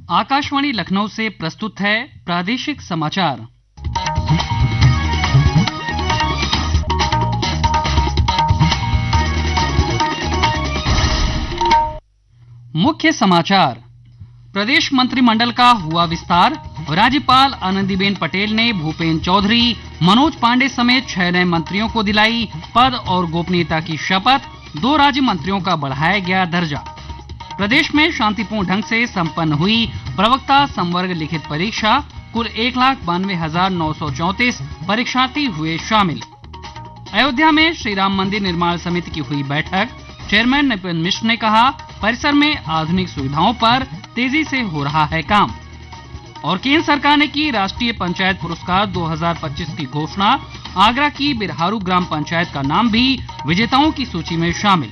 आकाशवाणी लखनऊ से प्रस्तुत है प्रादेशिक समाचार। मुख्य समाचार। प्रदेश मंत्रिमंडल का हुआ विस्तार। राज्यपाल आनंदीबेन पटेल ने भूपेन्द्र चौधरी, मनोज पांडे समेत 6 नए मंत्रियों को दिलाई पद और गोपनीयता की शपथ। 2 राज्य मंत्रियों का बढ़ाया गया दर्जा। प्रदेश में शांतिपूर्ण ढंग से संपन्न हुई प्रवक्ता संवर्ग लिखित परीक्षा। कुल 1,92,934 परीक्षार्थी हुए शामिल। अयोध्या में श्री राम मंदिर निर्माण समिति की हुई बैठक। चेयरमैन नृपेंद्र मिश्र ने कहा, परिसर में आधुनिक सुविधाओं पर तेजी से हो रहा है काम। और केंद्र सरकार ने की राष्ट्रीय पंचायत पुरस्कार 2025 की घोषणा। आगरा की बिरहारू ग्राम पंचायत का नाम भी विजेताओं की सूची में शामिल।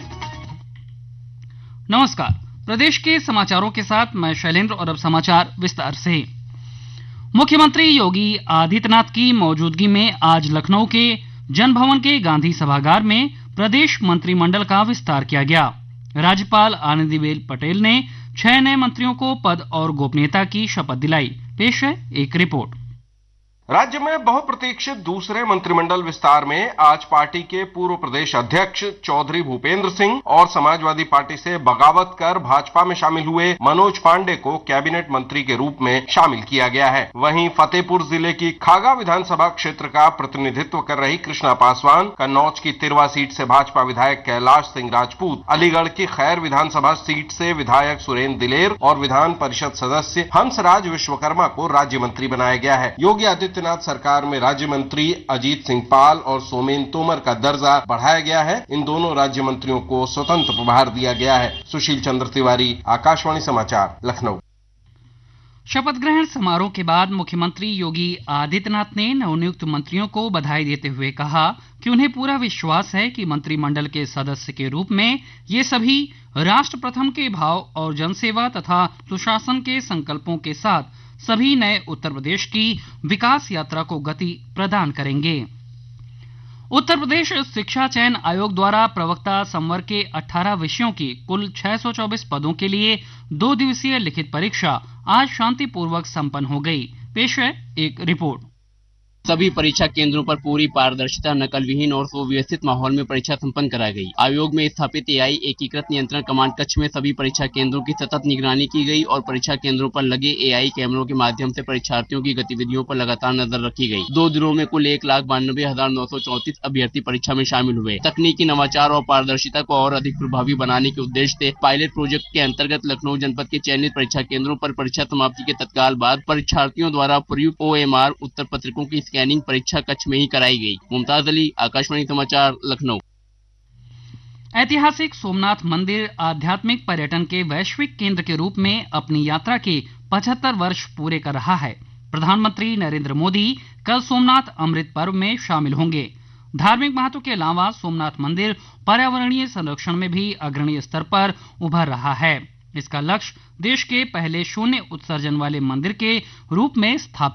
नमस्कार, प्रदेश के समाचारों के साथ मैं शैलेंद्र और अब समाचार विस्तार से। मुख्यमंत्री योगी आदित्यनाथ की मौजूदगी में आज लखनऊ के जनभवन के गांधी सभागार में प्रदेश मंत्रिमंडल का विस्तार किया गया। राज्यपाल आनंदीबेन पटेल ने 6 नए मंत्रियों को पद और गोपनीयता की शपथ दिलाई। पेश है एक रिपोर्ट। राज्य में बहुप्रतीक्षित दूसरे मंत्रिमंडल विस्तार में आज पार्टी के पूर्व प्रदेश अध्यक्ष चौधरी भूपेंद्र सिंह और समाजवादी पार्टी से बगावत कर भाजपा में शामिल हुए मनोज पांडे को कैबिनेट मंत्री के रूप में शामिल किया गया है। वहीं फतेहपुर जिले की खागा विधानसभा क्षेत्र का प्रतिनिधित्व कर रही कृष्णा पासवान, कन्नौज की तिरवा सीट से भाजपा विधायक कैलाश सिंह राजपूत, अलीगढ़ की खैर विधानसभा सीट से विधायक सुरेंद्र दिलेर और विधान परिषद सदस्य हंसराज विश्वकर्मा को राज्य मंत्री बनाया गया है। योगी आदित्यनाथ सरकार में राज्य मंत्री अजीत सिंह पाल और सोमेन तोमर का दर्जा बढ़ाया गया है। इन दोनों राज्य मंत्रियों को स्वतंत्र प्रभार दिया गया है। सुशील चंद्र तिवारी, आकाशवाणी समाचार, लखनऊ। शपथ ग्रहण समारोह के बाद मुख्यमंत्री योगी आदित्यनाथ ने नवनियुक्त मंत्रियों को बधाई देते हुए कहा कि उन्हें पूरा विश्वास है कि मंत्रिमंडल के सदस्य के रूप में ये सभी राष्ट्र प्रथम के भाव और जनसेवा तथा सुशासन के संकल्पों के साथ सभी नए उत्तर प्रदेश की विकास यात्रा को गति प्रदान करेंगे। उत्तर प्रदेश शिक्षा चयन आयोग द्वारा प्रवक्ता संवर्ग के 18 विषयों की कुल 624 पदों के लिए 2 दिवसीय लिखित परीक्षा आज शांतिपूर्वक संपन्न हो गई। पेश है एक रिपोर्ट। सभी परीक्षा केंद्रों पर पूरी पारदर्शिता, नकल विहीन और सुव्यवस्थित माहौल में परीक्षा संपन्न कराई गई। आयोग में स्थापित एआई एकीकृत नियंत्रण कमांड कक्ष में सभी परीक्षा केंद्रों की सतत निगरानी की गई और परीक्षा केंद्रों पर लगे एआई कैमरों के माध्यम से परीक्षार्थियों की गतिविधियों पर लगातार नजर रखी गई। 2 दिनों में कुल 1,92,934 अभ्यर्थी परीक्षा में शामिल हुए। तकनीकी नवाचार और पारदर्शिता को और अधिक प्रभावी बनाने के उद्देश्य से पायलट प्रोजेक्ट के अंतर्गत लखनऊ जनपद के चयनित परीक्षा केंद्रों पर परीक्षा समाप्ति के तत्काल बाद परीक्षार्थियों द्वारा प्रयुक्त ओएमआर उत्तर पत्रिकों की स्कैनिंग परीक्षा कक्ष में ही कराई गई। मुमताज अली, आकाशवाणी समाचार, लखनऊ। ऐतिहासिक सोमनाथ मंदिर आध्यात्मिक पर्यटन के वैश्विक केंद्र के रूप में अपनी यात्रा के 75 वर्ष पूरे कर रहा है। प्रधानमंत्री नरेंद्र मोदी कल सोमनाथ अमृत पर्व में शामिल होंगे। धार्मिक महत्व के अलावा सोमनाथ मंदिर पर्यावरणीय संरक्षण में भी अग्रणी स्तर पर उभर रहा है। इसका लक्ष्य देश के पहले शून्य उत्सर्जन वाले मंदिर के रूप में स्थापित